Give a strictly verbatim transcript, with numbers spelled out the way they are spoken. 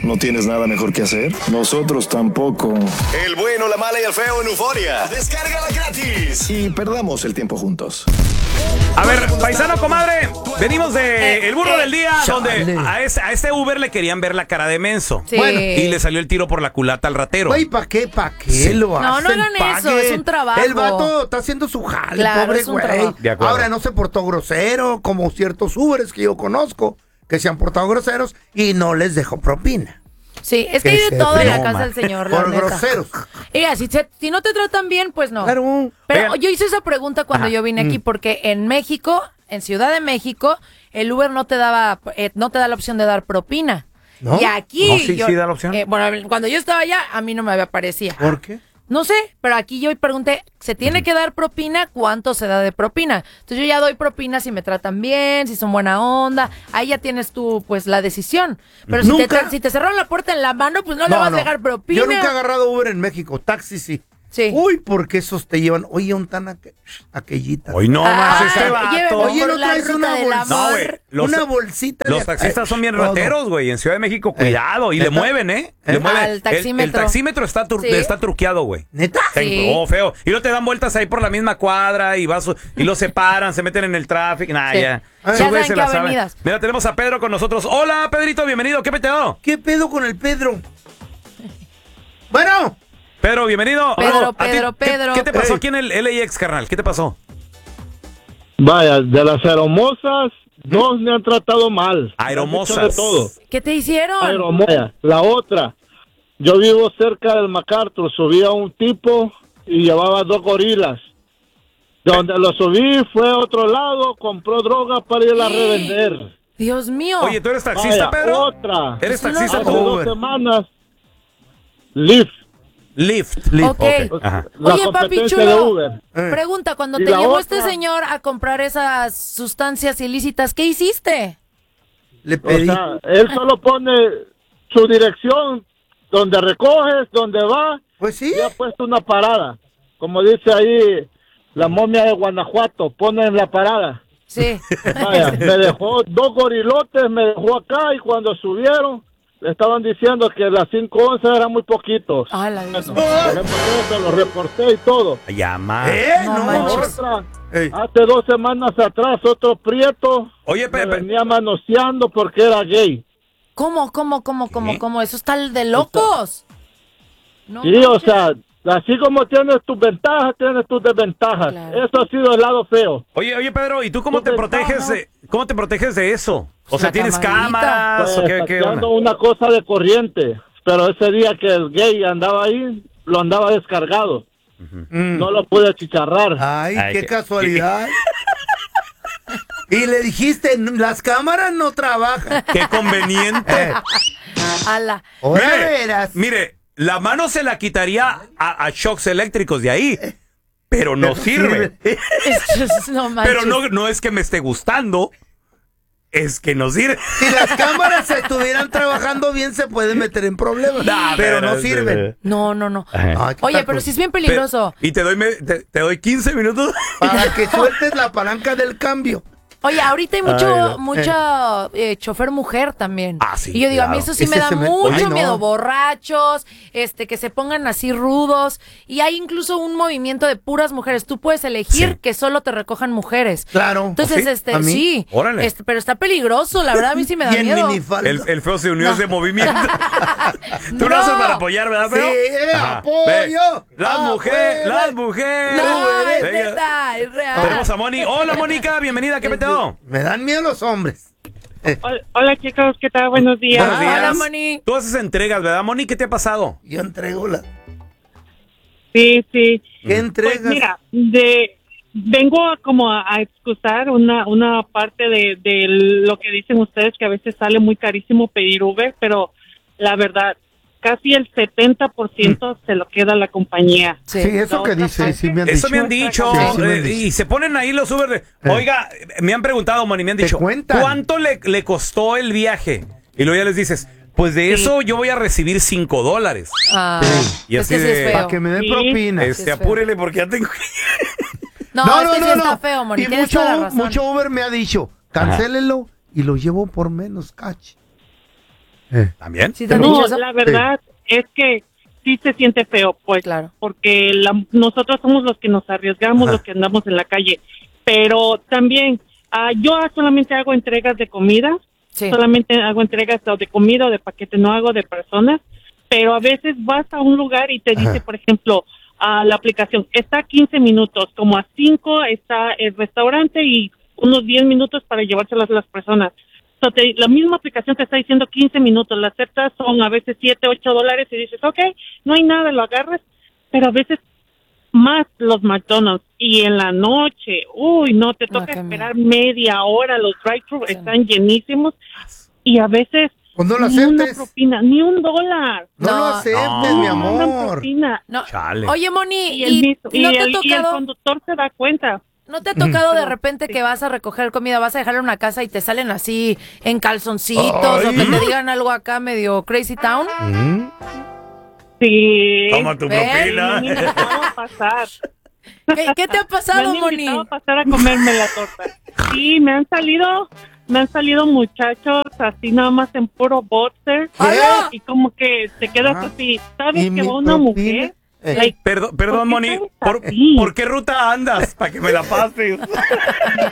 ¿No tienes nada mejor que hacer? Nosotros tampoco. El bueno, la mala y el feo en Euforia. Descárgala gratis. Y perdamos el tiempo juntos. A ver, paisano, comadre, venimos de El Burro del Día, donde a este, a este Uber le querían ver la cara de menso. Sí. Bueno, y le salió el tiro por la culata al ratero. Güey, ¿para qué? ¿Para qué Sí. lo No, hacen? no hagan eso, Paguen. es un trabajo. El vato está haciendo su jale, Claro, pobre es un güey. trabajo. De acuerdo. Ahora no se portó grosero, como ciertos Ubers que yo conozco, que se han portado groseros y no les dejó propina. Sí, es que Que hay de se todo en la broma. casa del señor, la Por neta. groseros. Y así, si, si no te tratan bien, pues no. Claro. Pero Oigan. yo hice esa pregunta cuando Ajá. yo vine aquí, porque en México, en Ciudad de México, el Uber no te daba, eh, no te da la opción de dar propina. ¿No? Y aquí, No, sí, yo- sí da la opción. eh, bueno, cuando yo estaba allá, a mí no me aparecía. ¿Por qué? No sé, pero aquí yo pregunté, ¿se tiene que dar propina? ¿Cuánto se da de propina? Entonces yo ya doy propina si me tratan bien, si son buena onda. Ahí ya tienes tú, pues, la decisión. Pero si te, Nunca- tra- si te cerraron la puerta en la mano, pues no, le vas a dejar propina. Yo nunca he agarrado Uber en México, taxi sí. Sí. Uy, porque esos te llevan, oye, un tan aqu- aquellita. Hoy no Ah, más este lléveme vato. Oye, por ¿no la traes ruta una del bolsa? amor. No, güey. Los, una bolsita de los acá. taxistas son bien Todo. rateros, güey. En Ciudad de México, cuidado. Y le ¿Neta? mueven, ¿eh? Le ¿Eh? mueven. Al El- taxímetro. El, taxímetro está, tru- Sí. está truqueado, güey. ¿Neta? Sí. Oh, feo. Y luego te dan vueltas ahí por la misma cuadra y vas y los separan, se meten en el tráfico. Nah, Sí. ya. Ya Ese saben güey se qué la sabe. avenidas. Mira, tenemos a Pedro con nosotros. Hola, Pedrito, bienvenido. ¿Qué peteo? ¿Qué pedo con el Pedro? Bueno. Pedro, bienvenido. Pedro, ¿A ti Pedro, qué- Pedro. ¿Qué te pasó Ey. aquí en el L A X, carnal? ¿Qué te pasó? Vaya, de las aeromosas, dos me han tratado mal. Aeromosas. Me han dicho de todo. ¿Qué te hicieron? Aeromosa. La otra, yo vivo cerca del MacArthur, subí a un tipo y llevaba dos gorilas. Donde lo subí fue a otro lado, compró droga para ir a revender. Dios mío. Oye, ¿tú eres taxista, Vaya, Pedro? otra. ¿Eres Eso no- taxista Hace tú? dos semanas, Lyft, Lift. Ok. Ajá. la Oye, papi competencia chulo. de Uber. Eh. Pregunta, cuando Y te la llevó otra- este señor a comprar esas sustancias ilícitas, ¿qué hiciste? Le O pedí. sea, él solo pone su dirección, donde recoges, donde va, Pues sí. y ha puesto una parada. Como dice ahí la momia de Guanajuato, pone en la parada. Sí. Vaya, me dejó dos gorilotes, me dejó acá y cuando subieron, le estaban diciendo que las cinco once eran muy poquitos. Ay, la Dios. Por ejemplo, eso lo reporté y todo. Llama. ¿Eh? No No, manches. Otra, Ey. hace dos semanas atrás, otro prieto Oye, me Pepe. venía manoseando porque era gay. ¿Cómo, cómo, cómo, cómo, ¿Qué? cómo? Eso está de locos. No Sí, o manches. sea, así como tienes tus ventajas, tienes tus desventajas. Claro. Eso ha sido el lado feo. Oye, oye, Pedro, ¿y tú cómo Tu te ventana. proteges de, cómo te proteges de eso? O sea, La ¿tienes camarita. cámaras Pues, o qué, qué onda? sacando una cosa de corriente, pero ese día que el gay andaba ahí, lo andaba descargado. Mm. No lo pude achicharrar. Ay, Ay, qué qué- casualidad. Y le dijiste, las cámaras no trabajan. Qué conveniente. Eh, Ala. ahora Mire, verás. mire, la mano se la quitaría a, a shocks eléctricos de ahí, pero no Pero sirve. No manches. Pero no, no es que me esté gustando, es que no sirve. Si las cámaras estuvieran trabajando bien, se pueden meter en problemas. Nah, pero no pero- sirven. No, no, no. Ay, ¿qué Oye, tal pero con- si es bien Pe- peligroso. Y te doy, me- te, te doy quince minutos. Para que sueltes la palanca del cambio. Oye, ahorita hay mucho, Ay, no. mucho eh, chofer mujer también. Ah, sí, Y yo digo, a mí claro. eso sí Ese me da se me- mucho Ay, no. miedo. Borrachos, este, que se pongan así rudos. Y hay incluso un movimiento de puras mujeres. Tú puedes elegir Sí. que solo te recojan mujeres. Claro. Entonces, ¿Oh, sí? este, ¿A mí? sí. Órale. Este, pero está peligroso, la verdad, a mí sí me da Y en miedo. minifalda. El, el feo se unió a No. ese movimiento. Tú No. lo haces para apoyar, ¿verdad, feo? Sí, eh, Ajá. apoyo, Ve, Las apoyo. mujeres, las mujeres. No, es Venga. neta, es real. Tenemos a Moni. Hola, Mónica, bienvenida. ¿Qué peteo? Me dan miedo los hombres. Hola, hola, chicos, ¿qué tal? Buenos días. Buenos días. Hola, Moni. Tú haces entregas, ¿verdad, Moni? ¿Qué te ha pasado? Yo entrego la... Sí, sí. ¿Qué entregas? Pues mira, de vengo a como a, a excusar una una parte de, de lo que dicen ustedes, que a veces sale muy carísimo pedir Uber, pero la verdad, casi el setenta por ciento se lo queda la compañía. Sí, eso que dice, sí me han Eso dicho. me han dicho. Sí, sí me han eh, dicho. y se ponen ahí los Uber. de, Oiga, me han preguntado, Moni, me han Te dicho, cuentan. ¿cuánto le, le costó el viaje? Y luego ya les dices, pues de eso yo voy a recibir cinco dólares. Ah, Y es así que sí de- es Para feo. que me den Sí. propina. Este, es feo. apúrele porque ya tengo que... No, es que sí está feo, Moni. Y Tienes mucho, toda la razón. mucho Uber me ha dicho, cancélelo y lo llevo por menos, cachi. Eh. ¿También? ¿Sí te han No, dicho eso? la verdad es que sí se siente feo, pues, Claro. porque la- nosotros somos los que nos arriesgamos, Ajá. los que andamos en la calle. Pero también, ah, yo solamente hago entregas de comida, Sí. solamente hago entregas o de comida o de paquete, no hago de personas, pero a veces vas a un lugar y te dice, Ajá. por ejemplo, a la aplicación, está a quince minutos, como a cinco está el restaurante y unos diez minutos para llevárselas a las personas. So, te- la misma aplicación te está diciendo quince minutos, la aceptas, son a veces siete, ocho dólares y dices, ok, no hay nada, lo agarras, pero a veces más los McDonald's y en la noche, uy, no, te No, toca qué esperar media hora, los drive-thru Sí. están llenísimos y a veces Pues no lo ni una aceptes. propina, ni un dólar. No, lo No. aceptes, No. mi No mandan amor. propina. No. Chale. Oye, Moni, Y el, ¿y, mismo- y no y te ha el- y el tocado, conductor se da cuenta. no te ha tocado de Pero- repente sí. que vas a recoger comida, vas a dejarla en una casa y te salen así en calzoncitos o Ay. que te digan algo acá medio crazy town? Mm. Sí. Toma tu Ven, Me propina. han invitado a pasar. ¿Qué, qué te ha Me pasado, han Moni? invitado a pasar a comerme la torta. Sí, me han salido, me han salido muchachos así nada más en puro boxer. ¡Hala! Y como que te quedas Ajá. así, ¿sabes ¿Y que mi va una propina? mujer? Eh. Like, Perdón, perdón, ¿por qué Moni. eres ¿Por, así? ¿Por qué ruta andas? Para que me la pases.